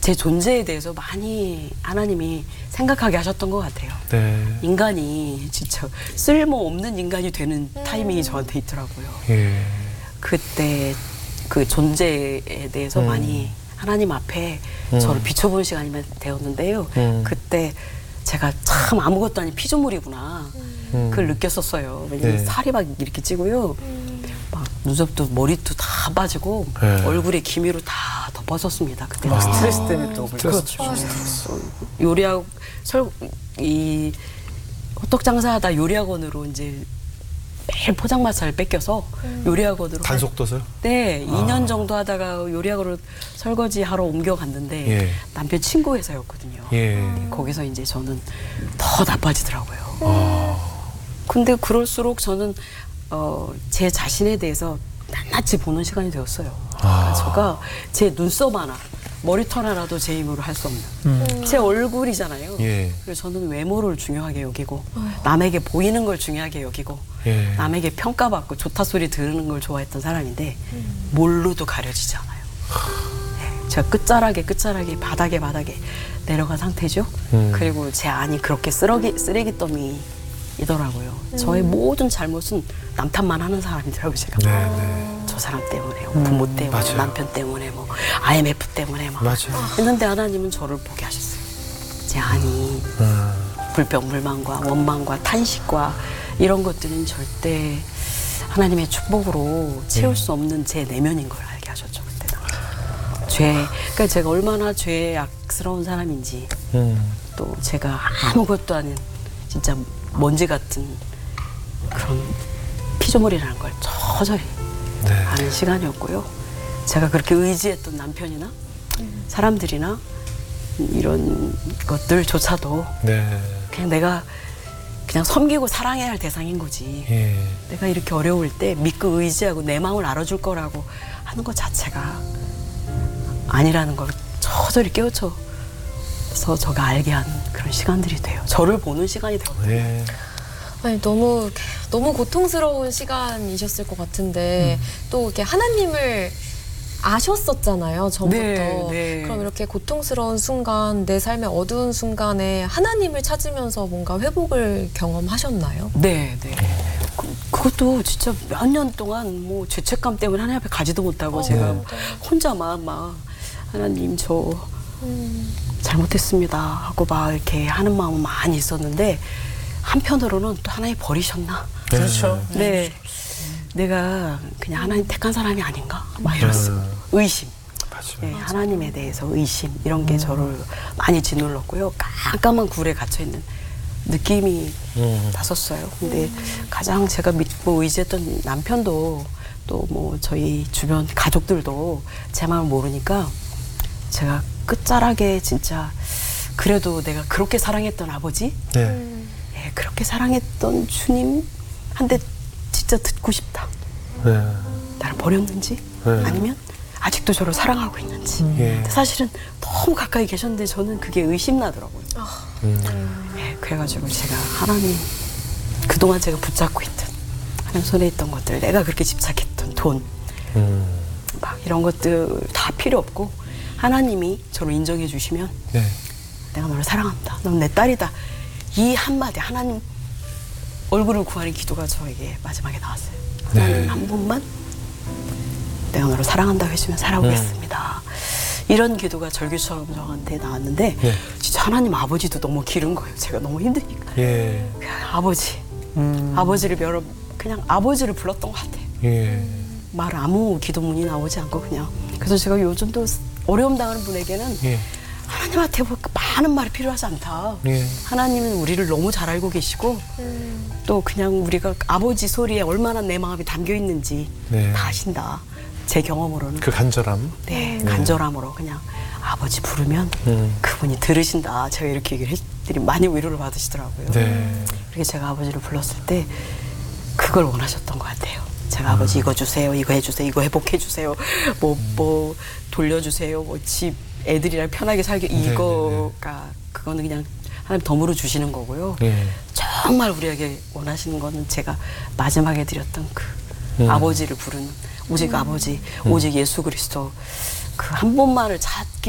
제 존재에 대해서 많이 하나님이 생각하게 하셨던 것 같아요. 네. 인간이 진짜 쓸모없는 인간이 되는 타이밍이 저한테 있더라고요. 예. 그때 그 존재에 대해서 많이 하나님 앞에 저를 비춰보는 시간이 되었는데요. 그때 제가 참 아무것도 아닌 피조물이구나. 그걸 느꼈었어요. 왜냐면 네. 살이 막 이렇게 찌고요. 막 눈썹도 머리도 다 빠지고 네. 얼굴에 기미로 다 덮었었습니다. 그때 스트레스 때문에 또 그렇죠. 요리하고 이 호떡 장사하다 요리학원으로 이제 매일 포장마차를 뺏겨서 요리학원으로 단속도서요? 네, 2년 정도 하다가 요리학원으로 설거지하러 옮겨갔는데 예. 남편 친구 회사였거든요. 예. 거기서 이제 저는 더 나빠지더라고요. 근데 그럴수록 저는 제 자신에 대해서 낱낱이 보는 시간이 되었어요. 그러니까 제가 제 눈썹 하나, 머리털 하나도 제 힘으로 할 수 없는 제 얼굴이잖아요. 예. 그래서 저는 외모를 중요하게 여기고 남에게 보이는 걸 중요하게 여기고 예. 남에게 평가받고 좋다 소리 들으는 걸 좋아했던 사람인데 뭘로도 가려지지 않아요. 네, 제가 끝자락에 바닥에 내려간 상태죠. 그리고 제 안이 그렇게 쓰레기 더미이더라고요. 저의 모든 잘못은 남 탓만 하는 사람이더라고요. 제가 네, 네. 저 사람 때문에 부모 때문에 맞아요. 남편 때문에 뭐 IMF 때문에 막 맞아요. 했는데 하나님은 저를 보게 하셨어요. 제 안이 불평불만과 원망과 탄식과 이런 것들은 절대 하나님의 축복으로 채울 수 없는 제 내면인 걸 알게 하셨죠. 그때는 그러니까 제가 얼마나 죄에 악스러운 사람인지 또 제가 아무것도 아닌 진짜 먼지 같은 그런 피조물이라는 걸 저절히 네. 아는 시간이었고요. 제가 그렇게 의지했던 남편이나 사람들이나 이런 것들조차도 네. 그냥 내가 그냥 섬기고 사랑해야 할 대상인 거지. 예. 내가 이렇게 어려울 때 믿고 의지하고 내 마음을 알아줄 거라고 하는 것 자체가 아니라는 걸 저절히 깨우쳐서 제가 알게 한 그런 시간들이 돼요. 저를 보는 시간이 돼요. 예. 아니 너무 고통스러운 시간이셨을 것 같은데 또 이렇게 하나님을 아셨었잖아요, 전부터. 네. 그럼 이렇게 고통스러운 순간, 내 삶의 어두운 순간에 하나님을 찾으면서 뭔가 회복을 경험하셨나요? 네. 그것도 진짜 몇 년 동안 뭐 죄책감 때문에 하나님 앞에 가지도 못하고 제가 혼자만 막 하나님 저 잘못했습니다 하고 막 이렇게 하는 마음은 많이 있었는데 한편으로는 또 하나님 버리셨나? 그렇죠. 네. 내가 그냥 하나님 택한 사람이 아닌가? 막 이랬어요. 의심. 맞아요. 네, 하나님에 대해서 의심 이런 게 저를 많이 짓눌렀고요. 깜깜한 굴에 갇혀있는 느낌이 났었어요. 근데 가장 제가 믿고 의지했던 남편도 또 뭐 저희 주변 가족들도 제 마음을 모르니까 제가 끝자락에 진짜 그래도 내가 그렇게 사랑했던 아버지 네. 네, 그렇게 사랑했던 주님 한데 진짜 듣고 싶다. 네. 나를 버렸는지 네. 아니면 아직도 저를 사랑하고 있는지. 예. 근데 사실은 너무 가까이 계셨는데 저는 그게 의심나더라고요. 네, 그래가지고 제가 하나님 그동안 제가 붙잡고 있던 하나님 손에 있던 것들 내가 그렇게 집착했던 돈 막 이런 것들 다 필요 없고 하나님이 저를 인정해 주시면 네. 내가 너를 사랑한다. 넌 내 딸이다. 이 한마디 하나님 얼굴을 구하는 기도가 저에게 마지막에 나왔어요. 하나님 네. 한 번만 내가 너를 사랑한다고 해주면 살아보겠습니다. 이런 기도가 절규처럼 저한테 나왔는데 네. 진짜 하나님 아버지도 너무 길은 거예요. 제가 너무 힘드니까. 예. 그냥 아버지를 그냥 아버지를 불렀던 것 같아요. 예. 말 아무 기도문이 나오지 않고 그냥. 그래서 제가 요즘도 어려움 당하는 분에게는 예. 하나님한테 뭐 많은 말이 필요하지 않다. 예. 하나님은 우리를 너무 잘 알고 계시고 또 그냥 우리가 아버지 소리에 얼마나 내 마음이 담겨 있는지 네. 다 아신다. 제 경험으로는 그 간절함. 네, 간절함으로 그냥 아버지 부르면 그분이 들으신다. 제가 이렇게 얘기를 했더니 많이 위로를 받으시더라고요. 네. 그렇게 제가 아버지를 불렀을 때 그걸 원하셨던 것 같아요. 제가 아버지 이거 주세요, 이거 해주세요, 이거 회복해주세요, 뭐 돌려주세요, 뭐 집 애들이랑 편하게 살게 이거가 그거는 그냥 하나님 덤으로 주시는 거고요. 예. 정말 우리에게 원하시는 거는 제가 마지막에 드렸던 그 아버지를 부르는 오직 아버지, 오직 예수 그리스도 그 한 번만을 찾기